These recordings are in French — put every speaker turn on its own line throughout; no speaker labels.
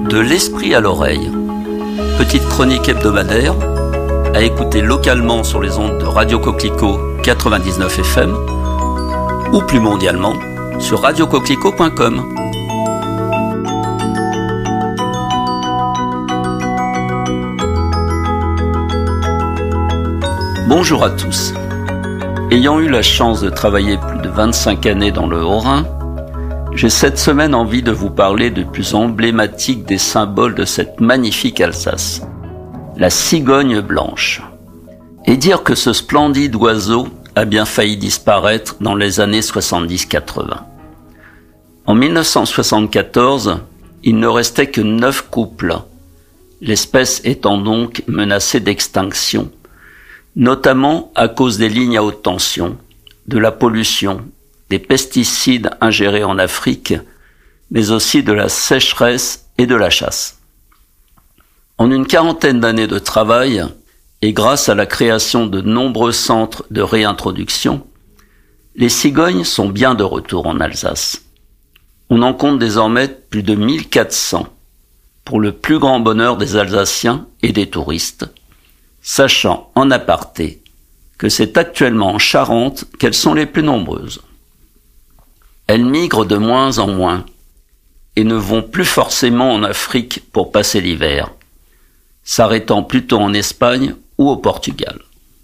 De l'esprit à l'oreille. Petite chronique hebdomadaire à écouter localement sur les ondes de Radio Coquelicot 99 FM ou plus mondialement sur radiocoquelicot.com. Bonjour à tous. Ayant eu la chance de travailler plus de 25 années dans le Haut-Rhin, j'ai cette semaine envie de vous parler du plus emblématique des symboles de cette magnifique Alsace, la cigogne blanche. Et dire que ce splendide oiseau a bien failli disparaître dans les années 70-80. En 1974, il ne restait que 9 couples, l'espèce étant donc menacée d'extinction, notamment à cause des lignes à haute tension, de la pollution, des pesticides ingérés en Afrique, mais aussi de la sécheresse et de la chasse. En une quarantaine d'années de travail, et grâce à la création de nombreux centres de réintroduction, les cigognes sont bien de retour en Alsace. On en compte désormais plus de 1400, pour le plus grand bonheur des Alsaciens et des touristes, sachant en aparté que c'est actuellement en Charente qu'elles sont les plus nombreuses. Elles migrent de moins en moins et ne vont plus forcément en Afrique pour passer l'hiver, s'arrêtant plutôt en Espagne ou au Portugal.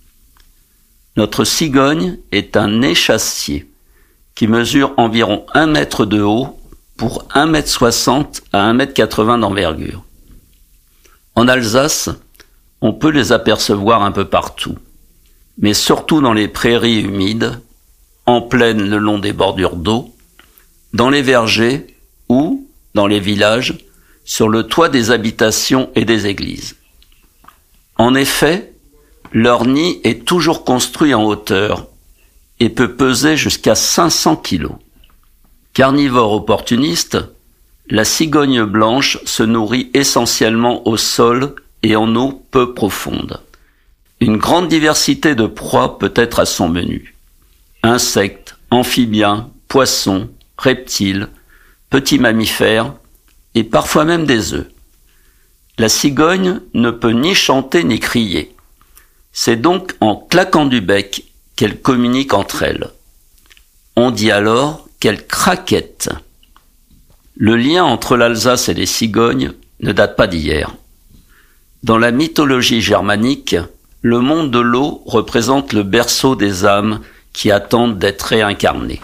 Notre cigogne est un échassier qui mesure environ 1 mètre de haut pour 1,60 m à 1,80 m d'envergure. En Alsace, on peut les apercevoir un peu partout, mais surtout dans les prairies humides, en plaine le long des bordures d'eau, dans les vergers ou, dans les villages, sur le toit des habitations et des églises. En effet, leur nid est toujours construit en hauteur et peut peser jusqu'à 500 kilos. Carnivore opportuniste, la cigogne blanche se nourrit essentiellement au sol et en eau peu profonde. Une grande diversité de proies peut être à son menu. Insectes, amphibiens, poissons, reptiles, petits mammifères et parfois même des œufs. La cigogne ne peut ni chanter ni crier. C'est donc en claquant du bec qu'elles communiquent entre elles. On dit alors qu'elles craquettent. Le lien entre l'Alsace et les cigognes ne date pas d'hier. Dans la mythologie germanique, le monde de l'eau représente le berceau des âmes qui attendent d'être réincarnées.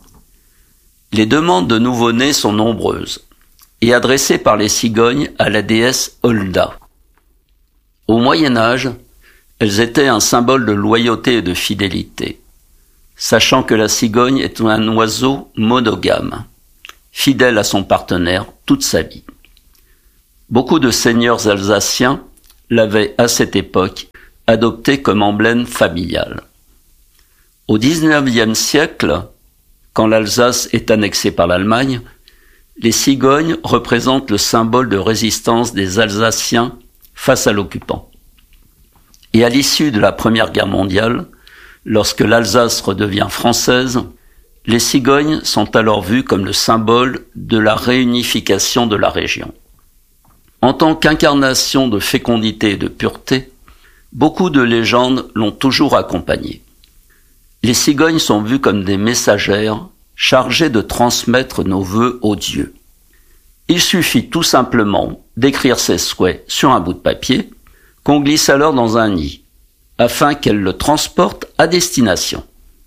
Les demandes de nouveau-nés sont nombreuses et adressées par les cigognes à la déesse Holda. Au Moyen-Âge, elles étaient un symbole de loyauté et de fidélité, sachant que la cigogne est un oiseau monogame, fidèle à son partenaire toute sa vie. Beaucoup de seigneurs alsaciens l'avaient à cette époque adopté comme emblème familial. Au XIXe siècle, quand l'Alsace est annexée par l'Allemagne, les cigognes représentent le symbole de résistance des Alsaciens face à l'occupant. Et à l'issue de la Première Guerre mondiale, lorsque l'Alsace redevient française, les cigognes sont alors vues comme le symbole de la réunification de la région. En tant qu'incarnation de fécondité et de pureté, beaucoup de légendes l'ont toujours accompagnée. Les cigognes sont vues comme des messagères chargées de transmettre nos vœux aux dieux. Il suffit tout simplement d'écrire ses souhaits sur un bout de papier qu'on glisse alors dans un nid, afin qu'elles le transportent à destination.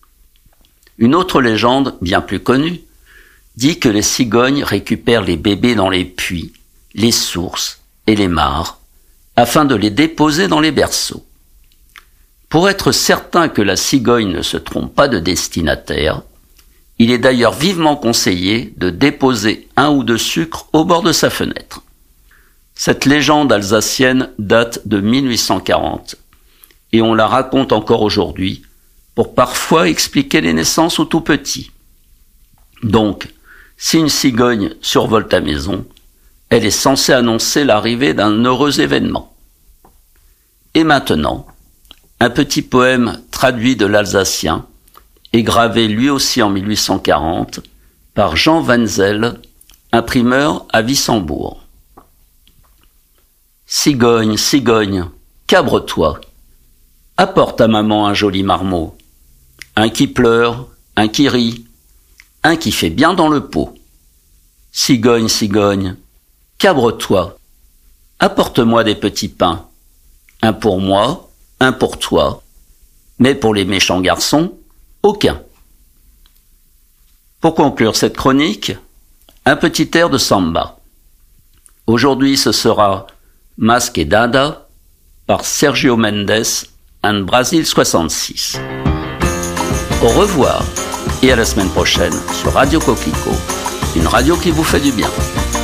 Une autre légende, bien plus connue, dit que les cigognes récupèrent les bébés dans les puits, les sources et les mares, afin de les déposer dans les berceaux. Pour être certain que la cigogne ne se trompe pas de destinataire, il est d'ailleurs vivement conseillé de déposer 1 ou 2 sucres au bord de sa fenêtre. Cette légende alsacienne date de 1840 et on la raconte encore aujourd'hui pour parfois expliquer les naissances aux tout petits. Donc, si une cigogne survole ta maison, elle est censée annoncer l'arrivée d'un heureux événement. Et maintenant, un petit poème traduit de l'alsacien et gravé lui aussi en 1840 par Jean Wenzel, imprimeur à Wissembourg. Cigogne, cigogne, cabre-toi. Apporte à maman un joli marmot. Un qui pleure, un qui rit, un qui fait bien dans le pot. Cigogne, cigogne, cabre-toi. Apporte-moi des petits pains. Un pour moi, un pour toi. Mais pour les méchants garçons, aucun. Pour conclure cette chronique, un petit air de samba. Aujourd'hui, ce sera Mas que Dada par Sergio Mendes and Brasil 66. Au revoir et à la semaine prochaine sur Radio Coquelicot, une radio qui vous fait du bien.